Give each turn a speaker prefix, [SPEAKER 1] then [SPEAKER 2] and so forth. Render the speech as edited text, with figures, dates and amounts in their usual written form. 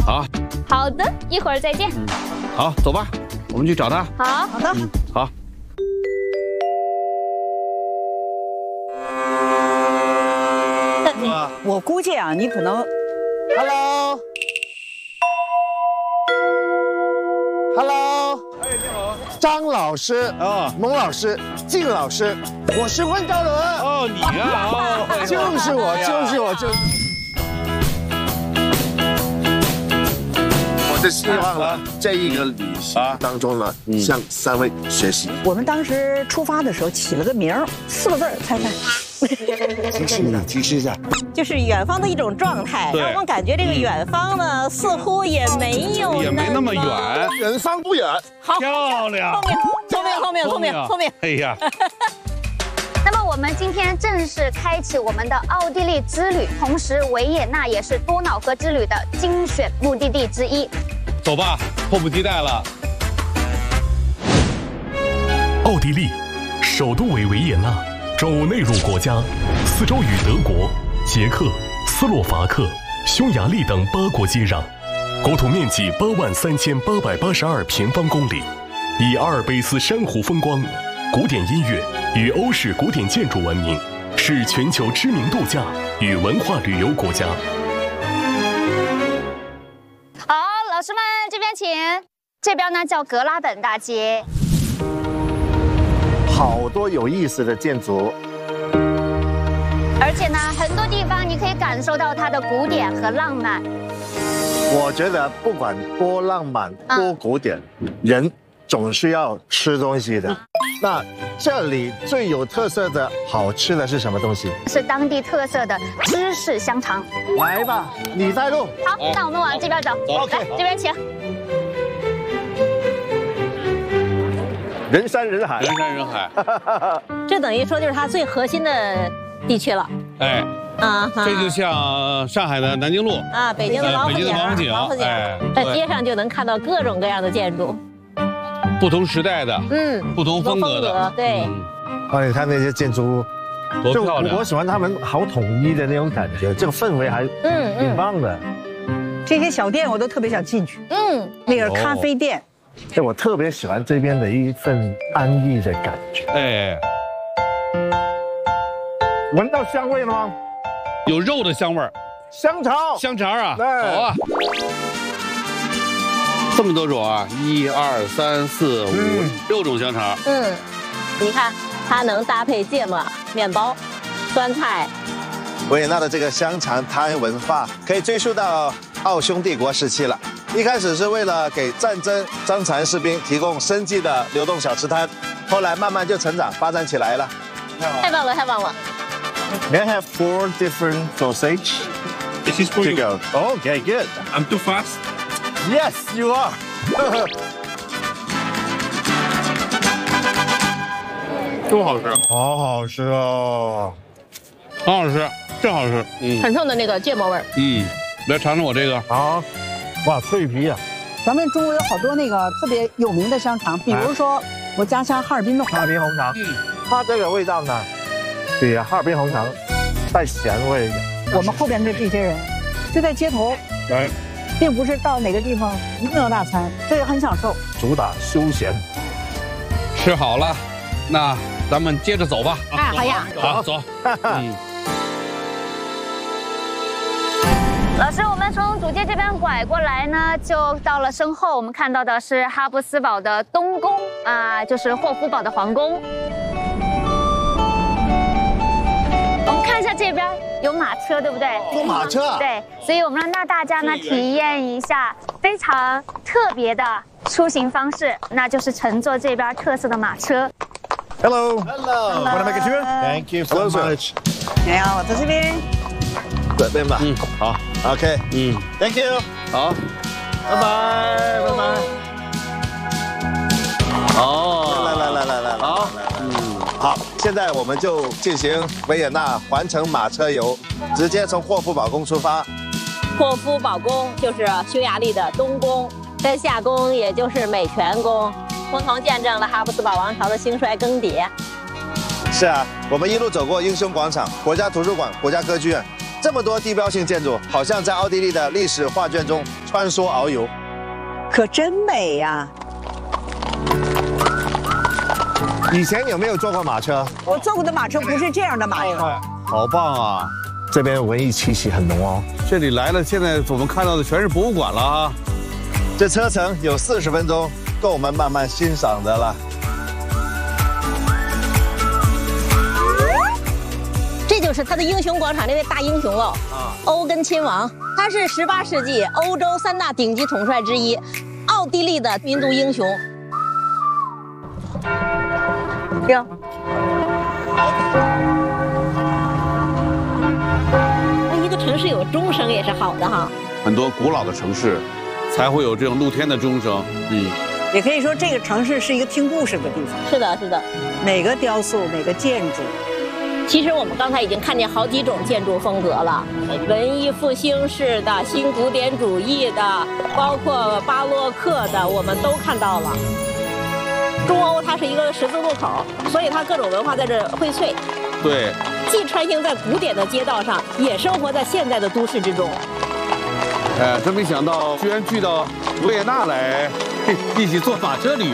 [SPEAKER 1] 好。
[SPEAKER 2] 好的，一会儿再见。
[SPEAKER 1] 好，走吧，我们去找他。
[SPEAKER 2] 好，
[SPEAKER 3] 好的。
[SPEAKER 1] 好。
[SPEAKER 3] 我估计啊，你可能
[SPEAKER 4] ，Hello，
[SPEAKER 1] 哎，你好。
[SPEAKER 4] 张老师
[SPEAKER 1] 哦，
[SPEAKER 4] 蒙老师，靳老师，我是温兆伦。
[SPEAKER 1] 哦，你呀，哦，
[SPEAKER 4] 就是我，就是我，就是。我是希望呢，这一个旅行当中呢，向3位学习。
[SPEAKER 3] 我们当时出发的时候起了个名儿，4个字，猜猜。
[SPEAKER 4] 提示一下，
[SPEAKER 5] 就是远方的一种状态，让我们感觉这个远方呢，似乎也没那么远，
[SPEAKER 4] 远方不远。
[SPEAKER 5] 好，
[SPEAKER 1] 漂亮，
[SPEAKER 5] 聪明。
[SPEAKER 1] 哎呀，
[SPEAKER 2] 那么我们今天正式开启我们的奥地利之旅，同时维也纳也是多瑙河之旅的精选目的地之一。
[SPEAKER 1] 走吧，迫不及待了。
[SPEAKER 6] 奥地利，首都为维也纳。州内陆国家，四周与德国、捷克、斯洛伐克、匈牙利等8国接壤，国土面积83882平方公里，以阿尔卑斯珊瑚风光、古典音乐与欧式古典建筑闻名，是全球知名度假与文化旅游国家。
[SPEAKER 2] 好，老师们这边请，这边呢叫格拉本大街。
[SPEAKER 4] 好多有意思的建筑，
[SPEAKER 2] 而且呢，很多地方你可以感受到它的古典和浪漫。
[SPEAKER 4] 我觉得不管多浪漫、多古典，人总是要吃东西的。那这里最有特色的好吃的是什么东西？
[SPEAKER 2] 是当地特色的芝士香肠。
[SPEAKER 4] 来吧，你带路。
[SPEAKER 2] 好，那我们往这边走。来，这边请。
[SPEAKER 4] 人山人海，
[SPEAKER 1] 人山人海。
[SPEAKER 5] 这等于说就是它最核心的地区了。
[SPEAKER 1] 哎，这就像上海的南京路
[SPEAKER 5] 啊，北京的王府井，在街上就能看到各种各样的建筑，
[SPEAKER 1] 不同时代的，不同风格的，
[SPEAKER 5] 对。
[SPEAKER 4] 啊，你看那些建筑物，
[SPEAKER 1] 多漂亮！
[SPEAKER 4] 我喜欢他们好统一的那种感觉，这个氛围还挺棒的。
[SPEAKER 3] 这些小店我都特别想进去。那个咖啡店。
[SPEAKER 4] 哎，我特别喜欢这边的一份安逸的感觉。
[SPEAKER 1] 哎，
[SPEAKER 4] 闻到香味了吗？
[SPEAKER 1] 有肉的香味儿。
[SPEAKER 4] 香肠
[SPEAKER 1] 啊，好啊。这么多种啊，1、2、3、4、5，6种香肠。
[SPEAKER 5] 你看它能搭配芥末、面包、酸菜。
[SPEAKER 4] 维也纳的这个香肠摊文化可以追溯到奥匈帝国时期了。一开始是为了给战争伤残士兵提供生计的流动小吃摊，后来慢慢就成长发展起来了。
[SPEAKER 5] 太棒了，太棒了！
[SPEAKER 4] May I have 4 different sausage?
[SPEAKER 7] This is for you.
[SPEAKER 4] Okay, good.
[SPEAKER 7] I'm too fast.
[SPEAKER 4] Yes, you are.
[SPEAKER 1] 多好吃，
[SPEAKER 4] 好好吃哦，
[SPEAKER 1] 很好吃，真好吃。
[SPEAKER 5] 很重的那个芥末味儿。
[SPEAKER 1] 来尝尝我这个。
[SPEAKER 4] 好，哇，脆皮啊！
[SPEAKER 3] 咱们中国有好多那个特别有名的香肠，比如说我家乡哈尔滨的
[SPEAKER 4] 哈尔滨红肠，它这个味道呢，比哈尔滨红肠带咸味一点。
[SPEAKER 3] 我们后边的这些人就在街头，并不是到哪个地方一定要大餐，这个很享受。
[SPEAKER 4] 主打休闲。
[SPEAKER 1] 吃好了，那咱们接着走吧。
[SPEAKER 5] 好呀，
[SPEAKER 1] 好，走。
[SPEAKER 2] 老师，我们从主街这边拐过来呢，就到了身后，我们看到的是哈布斯堡的东宫啊，就是霍夫堡的皇宫。我们看一下这边有马车，对不对？
[SPEAKER 4] 坐马车。
[SPEAKER 2] 对，所以我们让大家呢体验一下非常特别的出行方式，那就是乘坐这边特色的马车。
[SPEAKER 4] Hello. Wanna make a tour? Thank you so much.
[SPEAKER 3] 你好，我在这边。
[SPEAKER 4] 这边吧。好。OK。Thank you.
[SPEAKER 1] 好。
[SPEAKER 4] 拜拜，拜拜。
[SPEAKER 1] 哦。
[SPEAKER 4] 来。好。好，现在我们就进行维也纳环城马车游，直接从霍夫堡宫出发。
[SPEAKER 5] 霍夫堡宫就是匈牙利的东宫，在夏宫也就是美泉宫，共同见证了哈布斯堡王朝的兴衰更迭。
[SPEAKER 4] 是啊，我们一路走过英雄广场、国家图书馆、国家歌剧院， 这么多地标性建筑，好像在奥地利的历史画卷中穿梭遨游。
[SPEAKER 3] 可真美呀！
[SPEAKER 4] 以前有没有坐过马车？
[SPEAKER 3] 我坐过的马车不是这样的马车。
[SPEAKER 1] 好棒啊！
[SPEAKER 4] 这边文艺气息很浓哦。
[SPEAKER 1] 这里来了，现在我们看到的全是博物馆了啊！
[SPEAKER 4] 这车程有40分钟，够我们慢慢欣赏的了。
[SPEAKER 5] 这就是他的英雄广场那位大英雄哦，欧根亲王，他是18世纪欧洲3大顶级统帅之一，奥地利的民族英雄。
[SPEAKER 3] 行。
[SPEAKER 5] 一个城市有钟声也是好的哈。
[SPEAKER 1] 很多古老的城市，才会有这种露天的钟声。
[SPEAKER 3] 也可以说这个城市是一个听故事的地方。
[SPEAKER 5] 是的，是的。
[SPEAKER 3] 每个雕塑，每个建筑。
[SPEAKER 5] 其实我们刚才已经看见好几种建筑风格了，文艺复兴式的、新古典主义的，包括巴洛克的，我们都看到了。中欧它是一个十字路口，所以它各种文化在这荟萃。
[SPEAKER 1] 对，
[SPEAKER 5] 既穿行在古典的街道上，也生活在现代的都市之中。
[SPEAKER 1] 真没想到，居然聚到维也纳来，一起坐马车旅游。